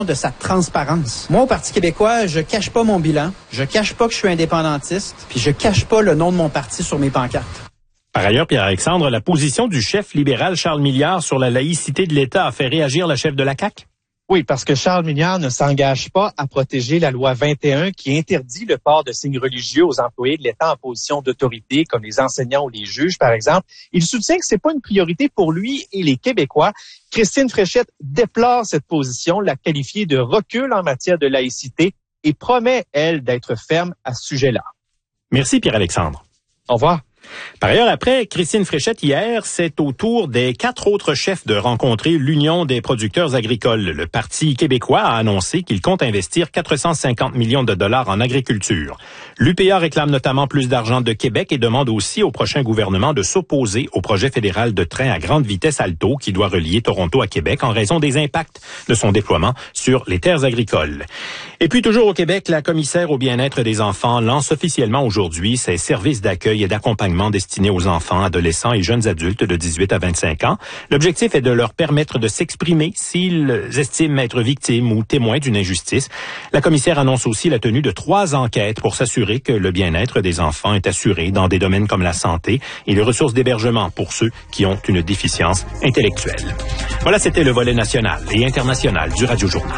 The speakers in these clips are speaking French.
de sa transparence. Moi, au Parti québécois, je cache pas mon bilan, je cache pas que je suis indépendantiste, puis je cache pas le nom de mon parti sur mes pancartes. Par ailleurs, Pierre-Alexandre, la position du chef libéral Charles Milliard sur la laïcité de l'État a fait réagir la chef de la CAQ? Oui, parce que Charles Milliard ne s'engage pas à protéger la loi 21 qui interdit le port de signes religieux aux employés de l'État en position d'autorité, comme les enseignants ou les juges, par exemple. Il soutient que c'est pas une priorité pour lui et les Québécois. Christine Fréchette déplore cette position, l'a qualifiée de recul en matière de laïcité et promet, elle, d'être ferme à ce sujet-là. Merci, Pierre-Alexandre. Au revoir. Par ailleurs, après Christine Fréchette hier, c'est au tour des 4 autres chefs de rencontrer l'Union des producteurs agricoles. Le Parti québécois a annoncé qu'il compte investir 450 millions de dollars en agriculture. L'UPA réclame notamment plus d'argent de Québec et demande aussi au prochain gouvernement de s'opposer au projet fédéral de train à grande vitesse Alto qui doit relier Toronto à Québec en raison des impacts de son déploiement sur les terres agricoles. Et puis toujours au Québec, la commissaire au bien-être des enfants lance officiellement aujourd'hui ses services d'accueil et d'accompagnement destinés aux enfants, adolescents et jeunes adultes de 18 à 25 ans. L'objectif est de leur permettre de s'exprimer s'ils estiment être victimes ou témoins d'une injustice. La commissaire annonce aussi la tenue de 3 enquêtes pour s'assurer que le bien-être des enfants est assuré dans des domaines comme la santé et les ressources d'hébergement pour ceux qui ont une déficience intellectuelle. Voilà, c'était le volet national et international du Radio Journal.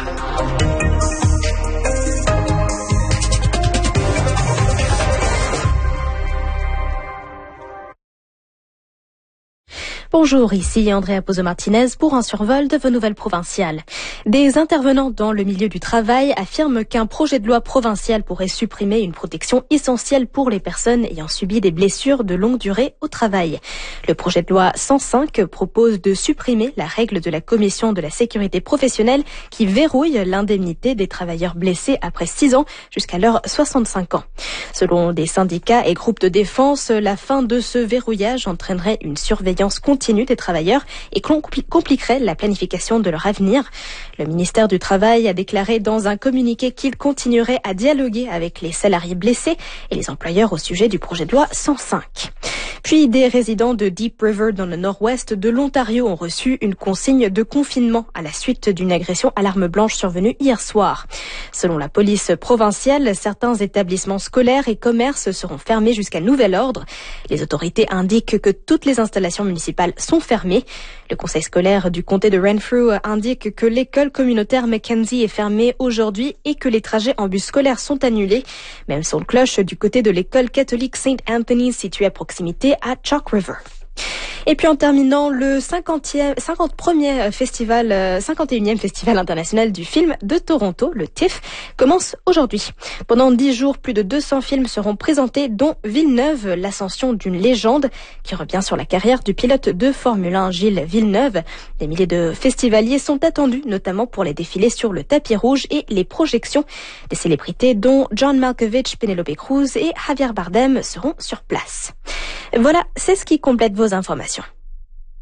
Bonjour, ici Andrea Pozo-Martinez pour un survol de vos nouvelles provinciales. Des intervenants dans le milieu du travail affirment qu'un projet de loi provincial pourrait supprimer une protection essentielle pour les personnes ayant subi des blessures de longue durée au travail. Le projet de loi 105 propose de supprimer la règle de la Commission de la sécurité professionnelle qui verrouille l'indemnité des travailleurs blessés après 6 ans jusqu'à leurs 65 ans. Selon des syndicats et groupes de défense, la fin de ce verrouillage entraînerait une surveillance continue des travailleurs et compliquerait la planification de leur avenir. Le ministère du Travail a déclaré dans un communiqué qu'il continuerait à dialoguer avec les salariés blessés et les employeurs au sujet du projet de loi 105. Puis des résidents de Deep River dans le nord-ouest de l'Ontario ont reçu une consigne de confinement à la suite d'une agression à l'arme blanche survenue hier soir. Selon la police provinciale, certains établissements scolaires et commerces seront fermés jusqu'à nouvel ordre. Les autorités indiquent que toutes les installations municipales sont fermées. Le conseil scolaire du comté de Renfrew indique que l'école communautaire Mackenzie est fermée aujourd'hui et que les trajets en bus scolaire sont annulés. Même son cloche du côté de l'école catholique St. Anthony's située à proximité à Chalk River. Et puis en terminant, le 51e Festival international du film de Toronto, le TIFF, commence aujourd'hui. Pendant 10 jours, plus de 200 films seront présentés, dont Villeneuve, l'ascension d'une légende, qui revient sur la carrière du pilote de Formule 1 Gilles Villeneuve. Des milliers de festivaliers sont attendus, notamment pour les défilés sur le tapis rouge et les projections. Des célébrités dont John Malkovich, Penelope Cruz et Javier Bardem seront sur place. Voilà, c'est ce qui complète vos informations.